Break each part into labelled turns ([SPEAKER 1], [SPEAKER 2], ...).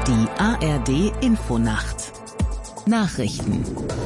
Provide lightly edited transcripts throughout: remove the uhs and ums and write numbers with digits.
[SPEAKER 1] Die ARD Infonacht Nachrichten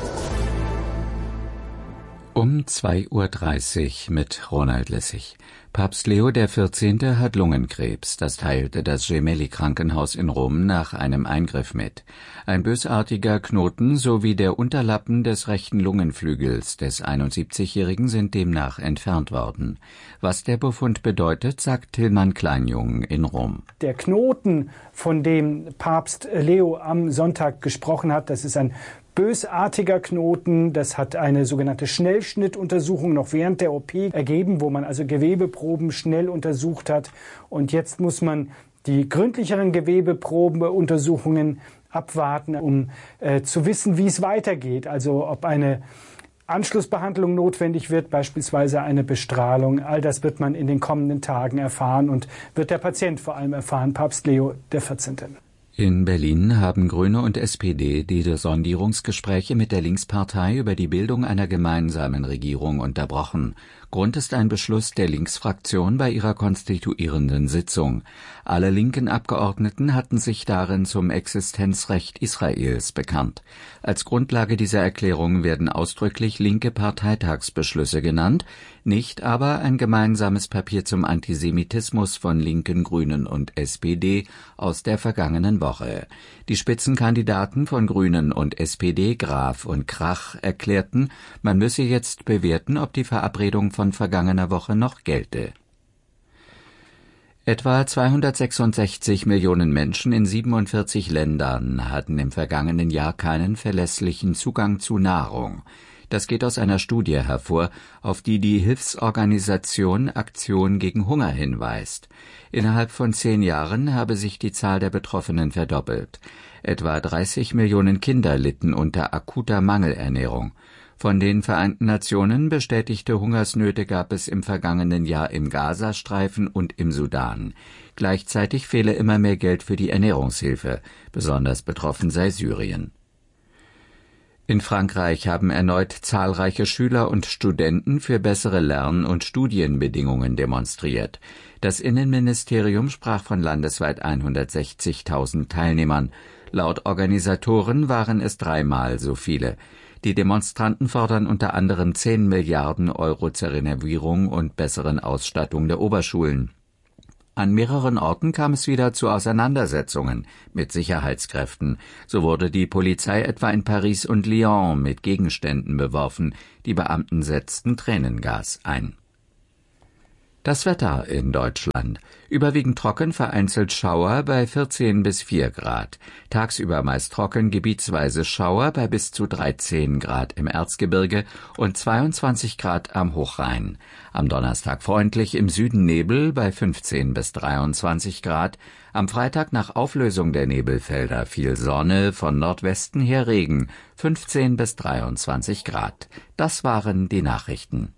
[SPEAKER 2] um 2:30 Uhr mit Ronald Lessig. Papst Leo XIV. Hat Lungenkrebs. Das teilte das Gemelli-Krankenhaus in Rom nach einem Eingriff mit. Ein bösartiger Knoten sowie der Unterlappen des rechten Lungenflügels des 71-Jährigen sind demnach entfernt worden. Was der Befund bedeutet, sagt Tillmann Kleinjung in Rom.
[SPEAKER 3] Der Knoten, von dem Papst Leo am Sonntag gesprochen hat, das ist ein bösartiger Knoten. Das hat eine sogenannte Schnellschnittuntersuchung noch während der OP ergeben, wo man also Gewebeproben schnell untersucht hat. Und jetzt muss man die gründlicheren Gewebeprobenuntersuchungen abwarten, um zu wissen, wie es weitergeht. Also ob eine Anschlussbehandlung notwendig wird, beispielsweise eine Bestrahlung. All das wird man in den kommenden Tagen erfahren und wird der Patient vor allem erfahren, Papst Leo XIV.
[SPEAKER 2] In Berlin haben Grüne und SPD die Sondierungsgespräche mit der Linkspartei über die Bildung einer gemeinsamen Regierung unterbrochen. Grund ist ein Beschluss der Linksfraktion bei ihrer konstituierenden Sitzung. Alle linken Abgeordneten hatten sich darin zum Existenzrecht Israels bekannt. Als Grundlage dieser Erklärung werden ausdrücklich linke Parteitagsbeschlüsse genannt, nicht aber ein gemeinsames Papier zum Antisemitismus von Linken, Grünen und SPD aus der vergangenen Woche. Die Spitzenkandidaten von Grünen und SPD, Graf und Krach, erklärten, man müsse jetzt bewerten, ob die Verabredung von vergangener Woche noch gelte. Etwa 266 Millionen Menschen in 47 Ländern hatten im vergangenen Jahr keinen verlässlichen Zugang zu Nahrung. Das geht aus einer Studie hervor, auf die die Hilfsorganisation Aktion gegen Hunger hinweist. Innerhalb von 10 Jahren habe sich die Zahl der Betroffenen verdoppelt. Etwa 30 Millionen Kinder litten unter akuter Mangelernährung. Von den Vereinten Nationen bestätigte Hungersnöte gab es im vergangenen Jahr im Gazastreifen und im Sudan. Gleichzeitig fehle immer mehr Geld für die Ernährungshilfe. Besonders betroffen sei Syrien. In Frankreich haben erneut zahlreiche Schüler und Studenten für bessere Lern- und Studienbedingungen demonstriert. Das Innenministerium sprach von landesweit 160.000 Teilnehmern. Laut Organisatoren waren es 3-mal so viele. Die Demonstranten fordern unter anderem 10 Milliarden Euro zur Renovierung und besseren Ausstattung der Oberschulen. An mehreren Orten kam es wieder zu Auseinandersetzungen mit Sicherheitskräften. So wurde die Polizei etwa in Paris und Lyon mit Gegenständen beworfen. Die Beamten setzten Tränengas ein. Das Wetter in Deutschland. Überwiegend trocken, vereinzelt Schauer bei 14 bis 4 Grad. Tagsüber meist trocken, gebietsweise Schauer bei bis zu 13 Grad im Erzgebirge und 22 Grad am Hochrhein. Am Donnerstag freundlich, im Süden Nebel bei 15 bis 23 Grad. Am Freitag nach Auflösung der Nebelfelder viel Sonne, von Nordwesten her Regen, 15 bis 23 Grad. Das waren die Nachrichten.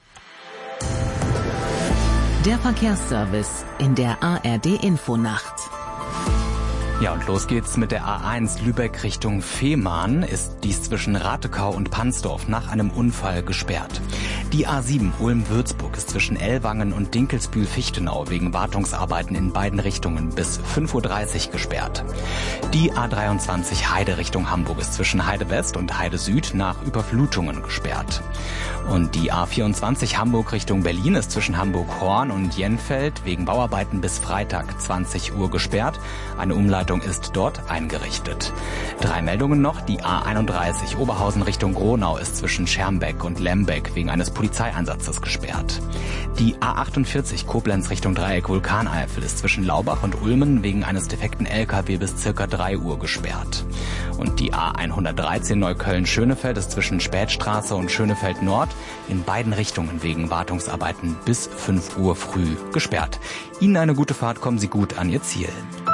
[SPEAKER 1] Der Verkehrsservice in der ARD Infonacht.
[SPEAKER 4] Ja, und los geht's mit der A1 Lübeck Richtung Fehmarn. Ist dies zwischen Ratekau und Pansdorf nach einem Unfall gesperrt. Die A7 Ulm-Würzburg ist zwischen Ellwangen und Dinkelsbühl-Fichtenau wegen Wartungsarbeiten in beiden Richtungen bis 5:30 Uhr gesperrt. Die A23 Heide Richtung Hamburg ist zwischen Heide West und Heide Süd nach Überflutungen gesperrt. Und die A24 Hamburg Richtung Berlin ist zwischen Hamburg-Horn und Jenfeld wegen Bauarbeiten bis Freitag 20 Uhr gesperrt. Eine Umleitung ist dort eingerichtet. 3 Meldungen noch. Die A31 Oberhausen Richtung Gronau ist zwischen Schermbeck und Lembeck wegen eines Polizeieinsatzes gesperrt. Die A48 Koblenz Richtung Dreieck Vulkaneifel ist zwischen Laubach und Ulmen wegen eines defekten LKW bis circa 3 Uhr gesperrt. Und die A113 Neukölln-Schönefeld ist zwischen Spätstraße und Schönefeld Nord in beiden Richtungen wegen Wartungsarbeiten bis 5 Uhr früh gesperrt. Ihnen eine gute Fahrt, kommen Sie gut an Ihr Ziel.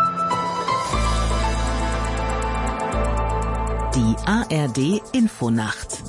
[SPEAKER 1] Die ARD Infonacht.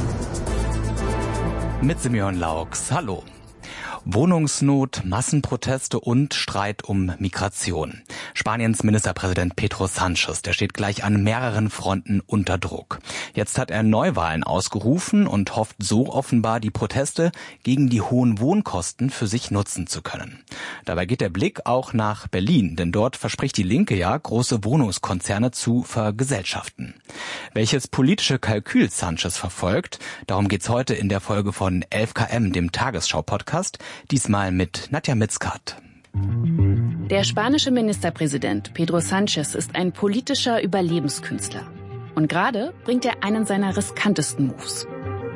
[SPEAKER 4] Mit Simeon Laux. Hallo. Wohnungsnot, Massenproteste und Streit um Migration. Spaniens Ministerpräsident Pedro Sánchez, der steht gleich an mehreren Fronten unter Druck. Jetzt hat er Neuwahlen ausgerufen und hofft so offenbar, die Proteste gegen die hohen Wohnkosten für sich nutzen zu können. Dabei geht der Blick auch nach Berlin, denn dort verspricht die Linke ja, große Wohnungskonzerne zu vergesellschaften. Welches politische Kalkül Sánchez verfolgt, darum geht's heute in der Folge von 11KM, dem Tagesschau-Podcast, diesmal mit Nadja Mitzkat.
[SPEAKER 5] Der spanische Ministerpräsident Pedro Sánchez ist ein politischer Überlebenskünstler. Und gerade bringt er einen seiner riskantesten Moves.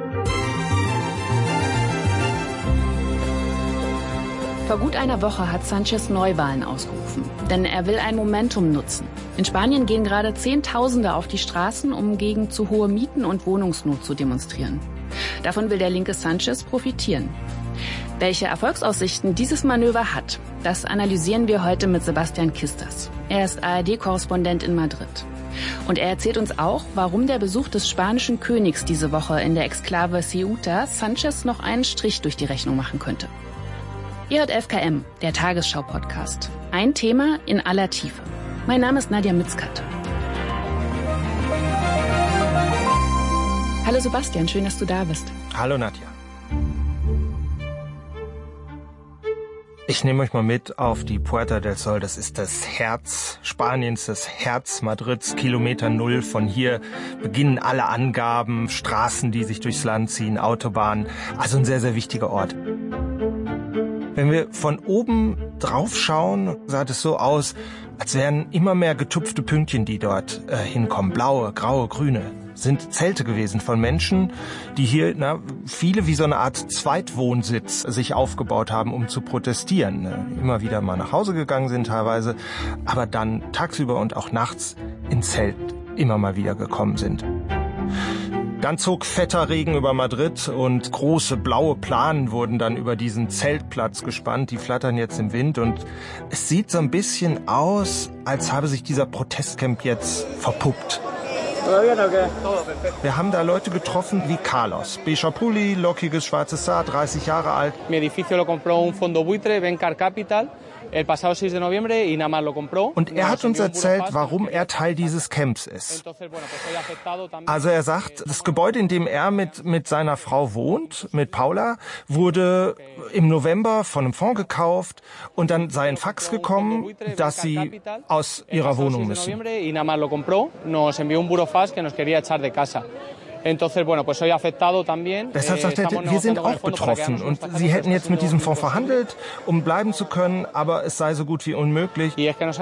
[SPEAKER 5] Vor gut einer Woche hat Sánchez Neuwahlen ausgerufen, denn er will ein Momentum nutzen. In Spanien gehen gerade Zehntausende auf die Straßen, um gegen zu hohe Mieten und Wohnungsnot zu demonstrieren. Davon will der linke Sánchez profitieren. Welche Erfolgsaussichten dieses Manöver hat, das analysieren wir heute mit Sebastian Kistas. Er ist ARD-Korrespondent in Madrid. Und er erzählt uns auch, warum der Besuch des spanischen Königs diese Woche in der Exklave Ceuta Sánchez noch einen Strich durch die Rechnung machen könnte. Ihr hört 11KM, der Tagesschau-Podcast. Ein Thema in aller Tiefe. Mein Name ist Nadja Mitzkat. Hallo Sebastian, schön, dass du da bist.
[SPEAKER 6] Hallo Nadja. Ich nehme euch mal mit auf die Puerta del Sol. Das ist das Herz Spaniens, das Herz Madrids. Kilometer Null. Von hier beginnen alle Angaben, Straßen, die sich durchs Land ziehen, Autobahnen. Also ein sehr, sehr wichtiger Ort. Wenn wir von oben drauf schauen, sah es so aus, als wären immer mehr getupfte Pünktchen, die dort hinkommen. Blaue, graue, grüne. Sind Zelte gewesen von Menschen, die hier viele wie so eine Art Zweitwohnsitz sich aufgebaut haben, um zu protestieren. Immer wieder mal nach Hause gegangen sind teilweise, aber dann tagsüber und auch nachts ins Zelt immer mal wieder gekommen sind. Dann zog fetter Regen über Madrid und große blaue Planen wurden dann über diesen Zeltplatz gespannt. Die flattern jetzt im Wind und es sieht so ein bisschen aus, als habe sich dieser Protestcamp jetzt verpuppt. Wir haben da Leute getroffen wie Carlos. Beige Pulli, lockiges schwarzes Haar, 30 Jahre alt.
[SPEAKER 7] Mi edificio lo compró un fondo buitre, Bencar Capital.
[SPEAKER 6] Und er hat uns erzählt, warum er Teil dieses Camps ist. Also er sagt, das Gebäude, in dem er mit seiner Frau wohnt, mit Paula, wurde im November von einem Fonds gekauft und dann sei ein Fax gekommen, dass sie aus ihrer Wohnung müssen. Deshalb sagt er, wir sind auch betroffen und sie hätten jetzt mit diesem Fonds verhandelt, um bleiben zu können, aber es sei so gut wie unmöglich. Und er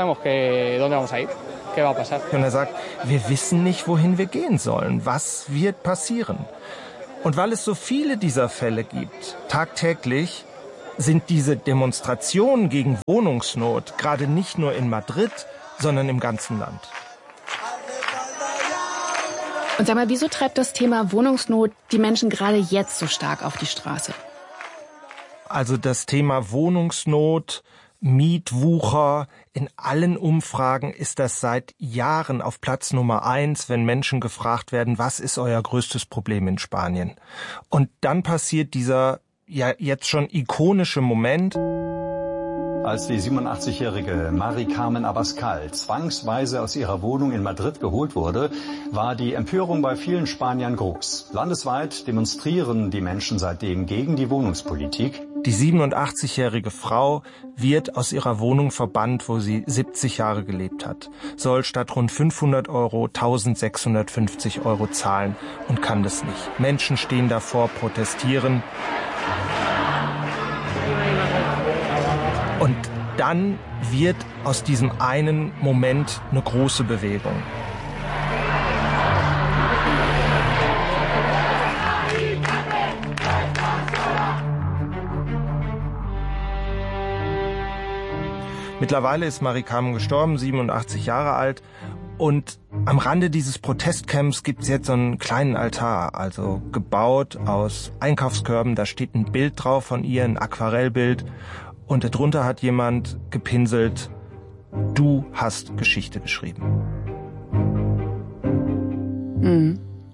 [SPEAKER 6] sagt, wir wissen nicht, wohin wir gehen sollen. Was wird passieren? Und weil es so viele dieser Fälle gibt, tagtäglich, sind diese Demonstrationen gegen Wohnungsnot gerade nicht nur in Madrid, sondern im ganzen Land.
[SPEAKER 5] Und sag mal, wieso treibt das Thema Wohnungsnot die Menschen gerade jetzt so stark auf die Straße?
[SPEAKER 6] Also das Thema Wohnungsnot, Mietwucher, in allen Umfragen ist das seit Jahren auf Platz Nummer 1, wenn Menschen gefragt werden, was ist euer größtes Problem in Spanien? Und dann passiert dieser ja jetzt schon ikonische Moment.
[SPEAKER 8] Als die 87-jährige Mari Carmen Abascal zwangsweise aus ihrer Wohnung in Madrid geholt wurde, war die Empörung bei vielen Spaniern groß. Landesweit demonstrieren die Menschen seitdem gegen die Wohnungspolitik.
[SPEAKER 6] Die 87-jährige Frau wird aus ihrer Wohnung verbannt, wo sie 70 Jahre gelebt hat, soll statt rund 500 Euro 1650 Euro zahlen und kann das nicht. Menschen stehen davor, protestieren. Und dann wird aus diesem einen Moment eine große Bewegung. Mittlerweile ist Mari Carmen gestorben, 87 Jahre alt. Und am Rande dieses Protestcamps gibt es jetzt so einen kleinen Altar, also gebaut aus Einkaufskörben. Da steht ein Bild drauf von ihr, ein Aquarellbild. Und darunter hat jemand gepinselt, du hast Geschichte geschrieben.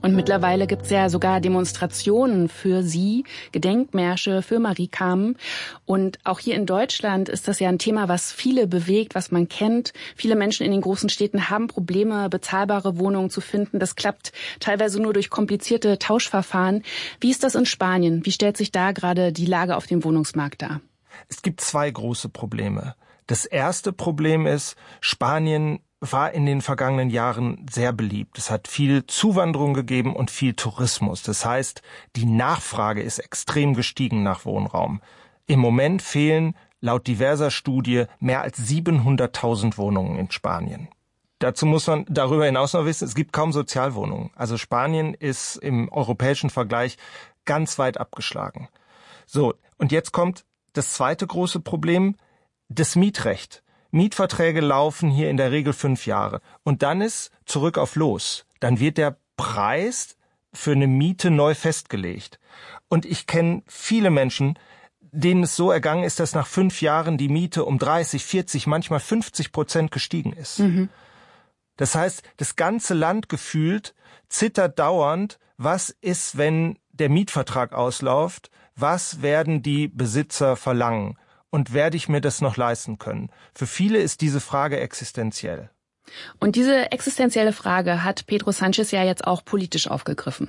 [SPEAKER 5] Und mittlerweile gibt es ja sogar Demonstrationen für sie, Gedenkmärsche für Marie Carmen. Und auch hier in Deutschland ist das ja ein Thema, was viele bewegt, was man kennt. Viele Menschen in den großen Städten haben Probleme, bezahlbare Wohnungen zu finden. Das klappt teilweise nur durch komplizierte Tauschverfahren. Wie ist das in Spanien? Wie stellt sich da gerade die Lage auf dem Wohnungsmarkt dar?
[SPEAKER 6] Es gibt zwei große Probleme. Das erste Problem ist, Spanien war in den vergangenen Jahren sehr beliebt. Es hat viel Zuwanderung gegeben und viel Tourismus. Das heißt, die Nachfrage ist extrem gestiegen nach Wohnraum. Im Moment fehlen laut diverser Studie mehr als 700.000 Wohnungen in Spanien. Dazu muss man darüber hinaus noch wissen, es gibt kaum Sozialwohnungen. Also Spanien ist im europäischen Vergleich ganz weit abgeschlagen. So, und jetzt kommt das zweite große Problem, das Mietrecht. Mietverträge laufen hier in der Regel 5 Jahre. Und dann ist zurück auf Los. Dann wird der Preis für eine Miete neu festgelegt. Und ich kenne viele Menschen, denen es so ergangen ist, dass nach 5 Jahren die Miete um 30, 40, manchmal 50% gestiegen ist. Das heißt, das ganze Land gefühlt zittert dauernd, was ist, wenn der Mietvertrag ausläuft, was werden die Besitzer verlangen? Und werde ich mir das noch leisten können? Für viele ist diese Frage existenziell.
[SPEAKER 5] Und diese existenzielle Frage hat Pedro Sánchez ja jetzt auch politisch aufgegriffen.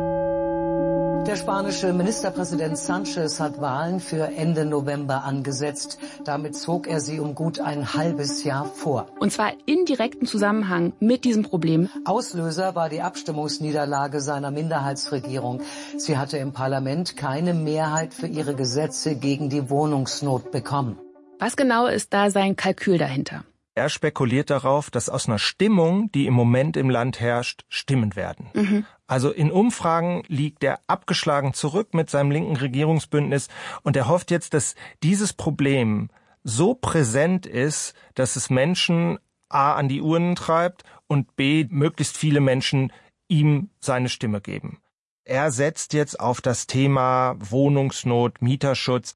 [SPEAKER 9] Der spanische Ministerpräsident Sánchez hat Wahlen für Ende November angesetzt. Damit zog er sie um gut ein halbes Jahr vor.
[SPEAKER 5] Und zwar in direktem Zusammenhang mit diesem Problem.
[SPEAKER 9] Auslöser war die Abstimmungsniederlage seiner Minderheitsregierung. Sie hatte im Parlament keine Mehrheit für ihre Gesetze gegen die Wohnungsnot bekommen.
[SPEAKER 5] Was genau ist da sein Kalkül dahinter?
[SPEAKER 6] Er spekuliert darauf, dass aus einer Stimmung, die im Moment im Land herrscht, Stimmen werden. Also in Umfragen liegt er abgeschlagen zurück mit seinem linken Regierungsbündnis und er hofft jetzt, dass dieses Problem so präsent ist, dass es Menschen A an die Urnen treibt und B möglichst viele Menschen ihm seine Stimme geben. Er setzt jetzt auf das Thema Wohnungsnot, Mieterschutz.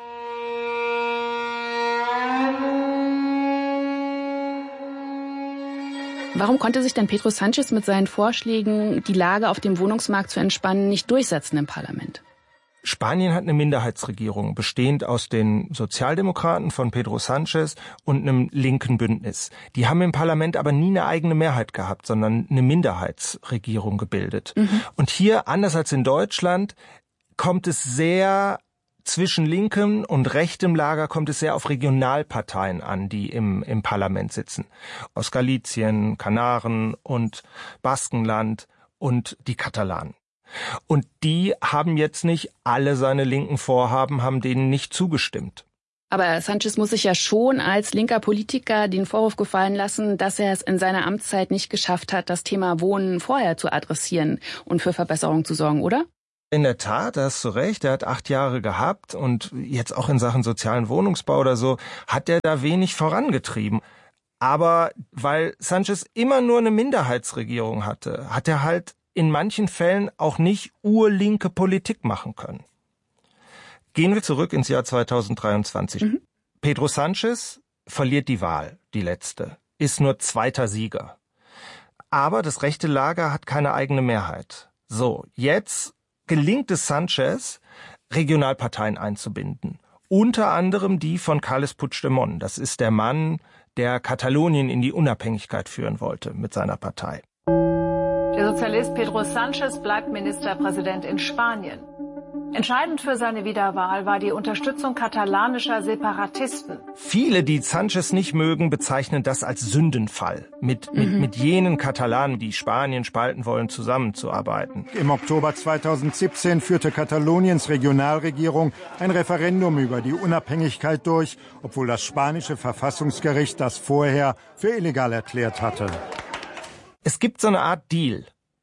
[SPEAKER 5] Warum konnte sich denn Pedro Sánchez mit seinen Vorschlägen, die Lage auf dem Wohnungsmarkt zu entspannen, nicht durchsetzen im Parlament?
[SPEAKER 6] Spanien hat eine Minderheitsregierung, bestehend aus den Sozialdemokraten von Pedro Sánchez und einem linken Bündnis. Die haben im Parlament aber nie eine eigene Mehrheit gehabt, sondern eine Minderheitsregierung gebildet. Und hier, anders als in Deutschland, kommt es sehr zwischen linkem und rechtem Lager kommt es sehr auf Regionalparteien an, die im Parlament sitzen. Aus Galicien, Kanaren und Baskenland und die Katalanen. Und die haben jetzt nicht alle seine linken Vorhaben, haben denen nicht zugestimmt.
[SPEAKER 5] Aber Sánchez muss sich ja schon als linker Politiker den Vorwurf gefallen lassen, dass er es in seiner Amtszeit nicht geschafft hat, das Thema Wohnen vorher zu adressieren und für Verbesserungen zu sorgen, oder?
[SPEAKER 6] In der Tat, da hast du recht, er hat 8 Jahre gehabt und jetzt auch in Sachen sozialen Wohnungsbau oder so, hat er da wenig vorangetrieben. Aber weil Sánchez immer nur eine Minderheitsregierung hatte, hat er halt in manchen Fällen auch nicht urlinke Politik machen können. Gehen wir zurück ins Jahr 2023. Pedro Sánchez verliert die Wahl, die letzte, ist nur 2. Sieger. Aber das rechte Lager hat keine eigene Mehrheit. So, jetzt gelingt es Sánchez, Regionalparteien einzubinden. Unter anderem die von Carles Puigdemont. Das ist der Mann, der Katalonien in die Unabhängigkeit führen wollte mit seiner Partei.
[SPEAKER 10] Der Sozialist Pedro Sánchez bleibt Ministerpräsident in Spanien. Entscheidend für seine Wiederwahl war die Unterstützung katalanischer Separatisten.
[SPEAKER 6] Viele, die Sánchez nicht mögen, bezeichnen das als Sündenfall, mit jenen Katalanen, die Spanien spalten wollen, zusammenzuarbeiten.
[SPEAKER 11] Im Oktober 2017 führte Kataloniens Regionalregierung ein Referendum über die Unabhängigkeit durch, obwohl das spanische Verfassungsgericht das vorher für illegal erklärt hatte.
[SPEAKER 6] Es gibt so eine Art Deal.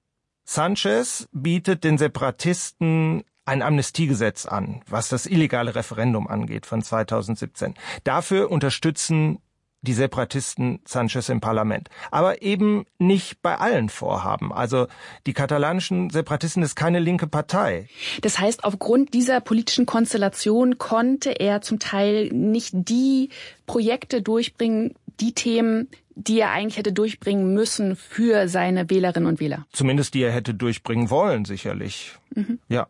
[SPEAKER 6] Sánchez bietet den Separatisten ein Amnestiegesetz an, was das illegale Referendum angeht von 2017. Dafür unterstützen die Separatisten Sánchez im Parlament. Aber eben nicht bei allen Vorhaben. Also die katalanischen Separatisten ist keine linke Partei.
[SPEAKER 5] Das heißt, aufgrund dieser politischen Konstellation konnte er zum Teil nicht die Projekte durchbringen, die Themen, die er eigentlich hätte durchbringen müssen für seine Wählerinnen und Wähler.
[SPEAKER 6] Zumindest die er hätte durchbringen wollen, sicherlich. Ja.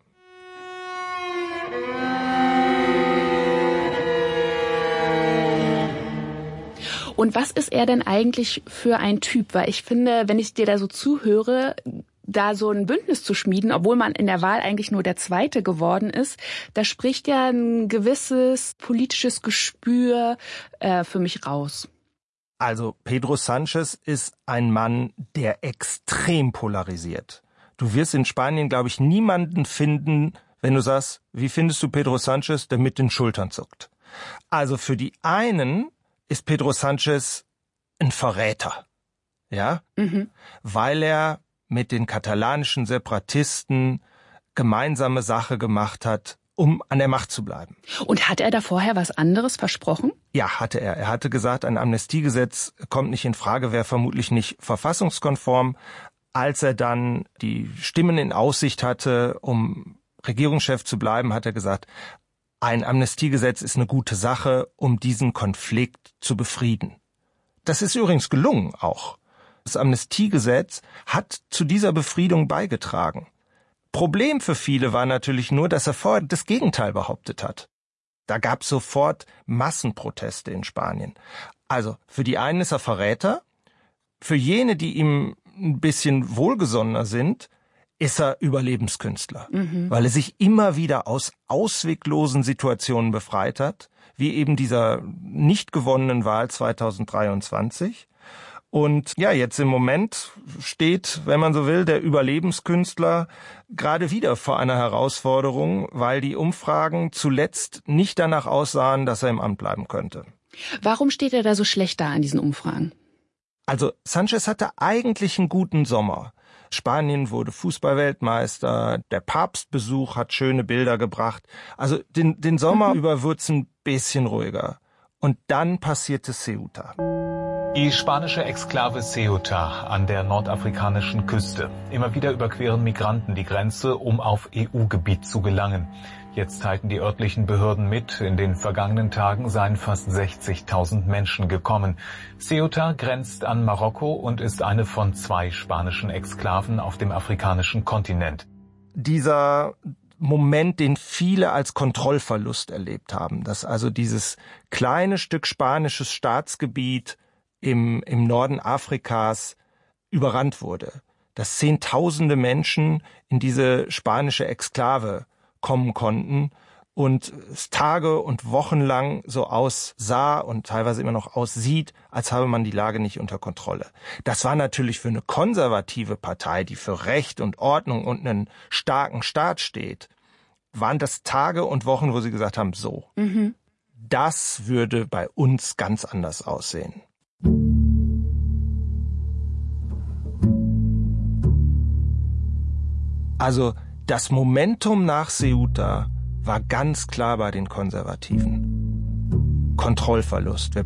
[SPEAKER 5] Und was ist er denn eigentlich für ein Typ? Weil ich finde, wenn ich dir da so zuhöre, da so ein Bündnis zu schmieden, obwohl man in der Wahl eigentlich nur der Zweite geworden ist, da spricht ja ein gewisses politisches Gespür für mich raus.
[SPEAKER 6] Also Pedro Sánchez ist ein Mann, der extrem polarisiert. Du wirst in Spanien, glaube ich, niemanden finden, wenn du sagst, wie findest du Pedro Sánchez, der mit den Schultern zuckt. Also für die einen ist Pedro Sánchez ein Verräter, ja, weil er mit den katalanischen Separatisten gemeinsame Sache gemacht hat, um an der Macht zu bleiben.
[SPEAKER 5] Und hat er da vorher was anderes versprochen?
[SPEAKER 6] Ja, hatte er. Er hatte gesagt, ein Amnestiegesetz kommt nicht in Frage, wäre vermutlich nicht verfassungskonform. Als er dann die Stimmen in Aussicht hatte, um Regierungschef zu bleiben, hat er gesagt, ein Amnestiegesetz ist eine gute Sache, um diesen Konflikt zu befrieden. Das ist übrigens gelungen auch. Das Amnestiegesetz hat zu dieser Befriedung beigetragen. Problem für viele war natürlich nur, dass er vorher das Gegenteil behauptet hat. Da gab es sofort Massenproteste in Spanien. Also für die einen ist er Verräter, für jene, die ihm ein bisschen wohlgesonnener sind, ist er Überlebenskünstler, weil er sich immer wieder aus ausweglosen Situationen befreit hat, wie eben dieser nicht gewonnenen Wahl 2023. Und ja, jetzt im Moment steht, wenn man so will, der Überlebenskünstler gerade wieder vor einer Herausforderung, weil die Umfragen zuletzt nicht danach aussahen, dass er im Amt bleiben könnte.
[SPEAKER 5] Warum steht er da so schlecht da an diesen Umfragen?
[SPEAKER 6] Also Sánchez hatte eigentlich einen guten Sommer. Spanien wurde Fußballweltmeister, der Papstbesuch hat schöne Bilder gebracht. Also den Sommer über wird's ein bisschen ruhiger. Und dann passierte Ceuta.
[SPEAKER 12] Die spanische Exklave Ceuta an der nordafrikanischen Küste. Immer wieder überqueren Migranten die Grenze, um auf EU-Gebiet zu gelangen. Jetzt teilten die örtlichen Behörden mit, in den vergangenen Tagen seien fast 60.000 Menschen gekommen. Ceuta grenzt an Marokko und ist eine von 2 spanischen Exklaven auf dem afrikanischen Kontinent.
[SPEAKER 6] Dieser Moment, den viele als Kontrollverlust erlebt haben, dass also dieses kleine Stück spanisches Staatsgebiet im Norden Afrikas überrannt wurde, dass Zehntausende Menschen in diese spanische Exklave kommen konnten und es Tage und Wochen lang so aussah und teilweise immer noch aussieht, als habe man die Lage nicht unter Kontrolle. Das war natürlich für eine konservative Partei, die für Recht und Ordnung und einen starken Staat steht, waren das Tage und Wochen, wo sie gesagt haben, so, das würde bei uns ganz anders aussehen. Also das Momentum nach Ceuta war ganz klar bei den Konservativen. Kontrollverlust.